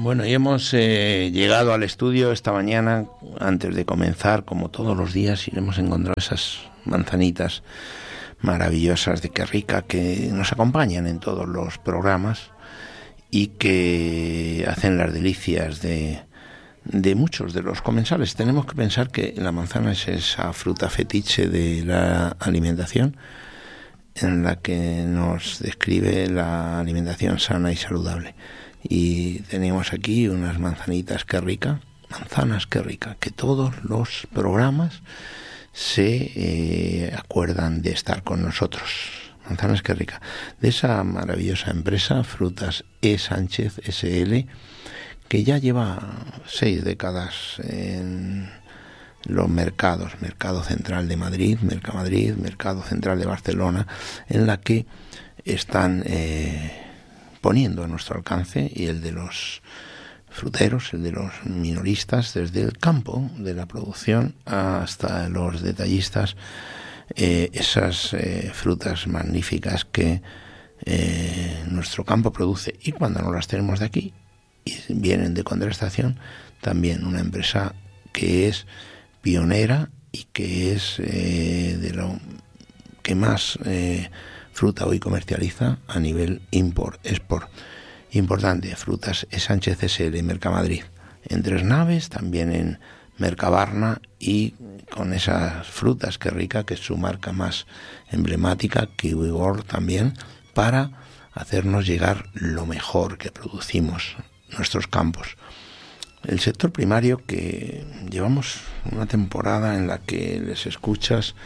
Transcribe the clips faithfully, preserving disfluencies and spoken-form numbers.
Bueno, y hemos eh, llegado al estudio esta mañana. Antes de comenzar, como todos los días, iremos a encontrar esas manzanitas maravillosas de Qué Rica que nos acompañan en todos los programas y que hacen las delicias de, de muchos de los comensales. Tenemos que pensar que la manzana es esa fruta fetiche de la alimentación, en la que nos describe la alimentación sana y saludable. Y tenemos aquí unas manzanitas Qué Rica, manzanas Qué Rica, que todos los programas se eh, acuerdan de estar con nosotros. Manzanas Qué Rica, de esa maravillosa empresa Frutas E. Sánchez S L, que ya lleva seis décadas en los mercados, Mercado Central de Madrid, Mercamadrid, Mercado Central de Barcelona, en la que están eh, poniendo a nuestro alcance, y el de los fruteros, el de los minoristas, desde el campo de la producción hasta los detallistas, eh, esas eh, frutas magníficas que eh, nuestro campo produce, y cuando no las tenemos de aquí y vienen de contrastación, también una empresa que es pionera y que es eh, de lo que más eh, fruta hoy comercializa a nivel import-export. Importante, Frutas E. Sánchez S L, Mercamadrid, en Tres Naves, también en Mercabarna, y con esas frutas Qué Rica, que es su marca más emblemática, Kiwi World también, para hacernos llegar lo mejor que producimos nuestros campos. El sector primario, que llevamos una temporada en la que les escuchas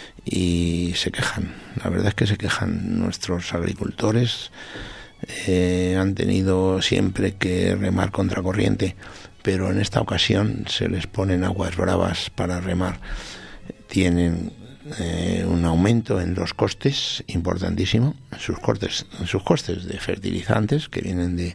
y se quejan, la verdad es que se quejan nuestros agricultores, eh, han tenido siempre que remar contracorriente, pero en esta ocasión se les ponen aguas bravas para remar. Tienen eh, un aumento en los costes importantísimo, en sus costes, en sus costes de fertilizantes, que vienen de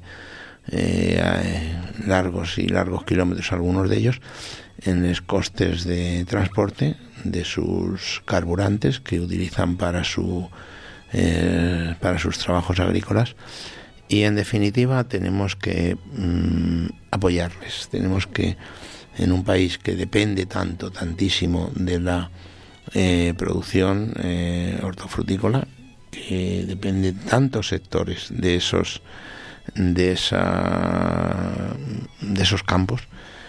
eh, largos y largos kilómetros, algunos de ellos, en los costes de transporte de sus carburantes que utilizan para su eh, para sus trabajos agrícolas. Y en definitiva tenemos que mmm, apoyarles. Tenemos que, en un país que depende tanto, tantísimo de la eh, producción eh, hortofrutícola, que depende de tantos sectores de esos de esa de esos campos,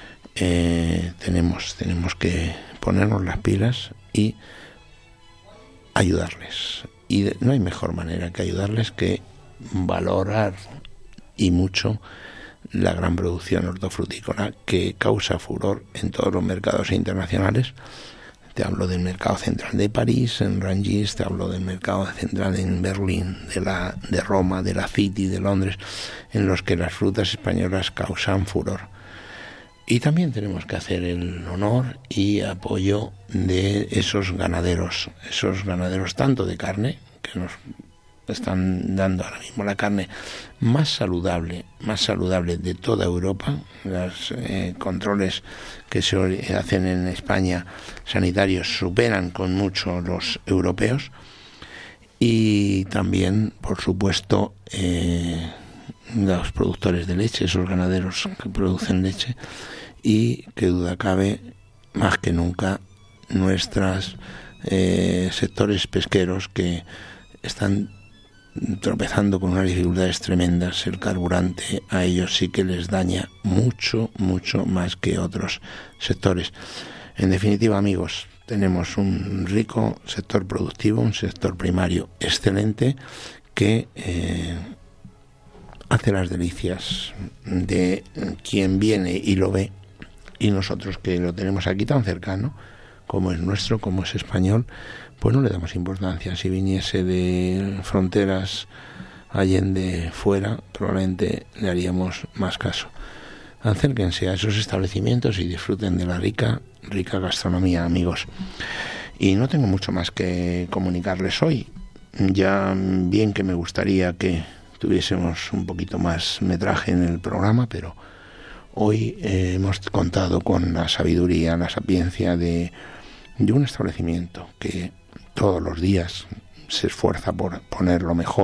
eh, tenemos tenemos que ponernos las pilas y ayudarles. Y no hay mejor manera que ayudarles que valorar y mucho la gran producción hortofrutícola, que causa furor en todos los mercados internacionales. Te hablo del mercado central de París, en Rungis, te hablo del mercado central en Berlín, de la de Roma, de la City, de Londres, en los que las frutas españolas causan furor. Y también tenemos que hacer el honor y apoyo de esos ganaderos, esos ganaderos tanto de carne, que nos están dando ahora mismo la carne más saludable, más saludable de toda Europa. Los eh, controles que se hacen en España sanitarios superan con mucho los europeos. Y también, por supuesto, eh, los productores de leche, esos ganaderos que producen leche, y que duda cabe, más que nunca, nuestros eh, sectores pesqueros, que están tropezando con unas dificultades tremendas. El carburante a ellos sí que les daña mucho, mucho más que otros sectores. En definitiva, amigos, tenemos un rico sector productivo, un sector primario excelente, que eh, hace las delicias de quien viene y lo ve, y nosotros, que lo tenemos aquí tan cercano, como es nuestro, como es español, pues no le damos importancia. Si viniese de fronteras allende fuera, probablemente le haríamos más caso. Acérquense a esos establecimientos y disfruten de la rica, rica gastronomía, amigos. Y no tengo mucho más que comunicarles hoy. Ya bien que me gustaría que tuviésemos un poquito más metraje en el programa, pero hoy eh, hemos contado con la sabiduría, la sapiencia de, de un establecimiento que todos los días se esfuerza por poner lo mejor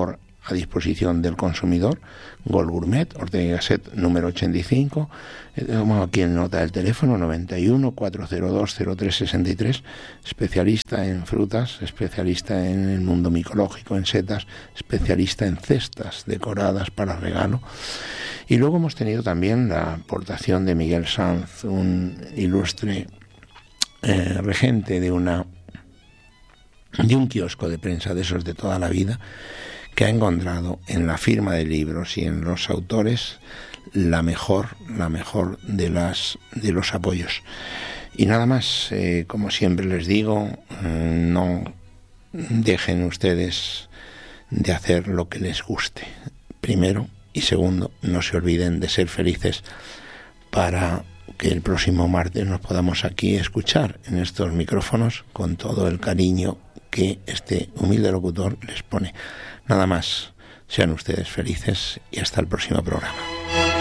a disposición del consumidor. Gol Gourmet, Ortega y Gasset, número ochenta y cinco. Tenemos aquí en nota del teléfono noventa y uno, cuatrocientos dos, cero tres sesenta y tres. Especialista en frutas, especialista en el mundo micológico, en setas, especialista en cestas decoradas para regalo. Y luego hemos tenido también la aportación de Miguel Sanz, un ilustre eh, regente de una de un kiosco de prensa de esos de toda la vida, que ha encontrado en la firma de libros y en los autores la mejor, la mejor de las de los apoyos. Y nada más, eh, como siempre les digo, no dejen ustedes de hacer lo que les guste, primero, y segundo, no se olviden de ser felices para que el próximo martes nos podamos aquí escuchar en estos micrófonos con todo el cariño que este humilde locutor les pone. Nada más, sean ustedes felices y hasta el próximo programa.